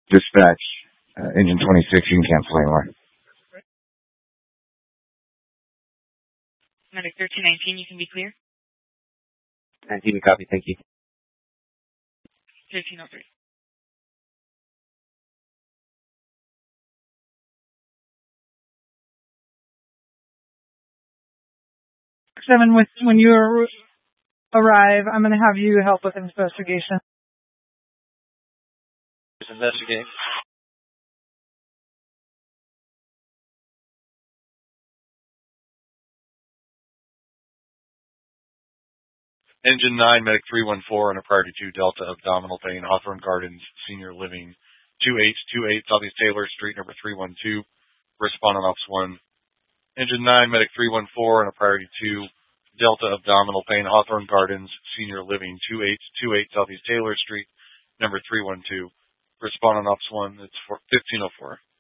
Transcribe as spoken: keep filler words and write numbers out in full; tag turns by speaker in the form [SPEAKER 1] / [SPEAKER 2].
[SPEAKER 1] Dispatch, uh, engine twenty-six, you can cancel anymore.
[SPEAKER 2] Medic thirteen nineteen, you can be clear.
[SPEAKER 3] nineteen, copy, thank you.
[SPEAKER 2] thirteen oh three.
[SPEAKER 4] Seven, with, when you arrive, I'm going to have you help with investigation.
[SPEAKER 3] Investigate.
[SPEAKER 5] Engine nine, Medic three one four, on a priority two, Delta Abdominal Pain, Hawthorne Gardens, Senior Living, two eight two eight, Southeast Taylor Street, number three one two. Respond on Ops one. Engine nine, Medic three one four, on a priority two, Delta Abdominal Pain, Hawthorne Gardens, Senior Living, two eight two eight, Southeast Taylor Street, number three one two. Respond on Ops one. It's for fifteen oh four.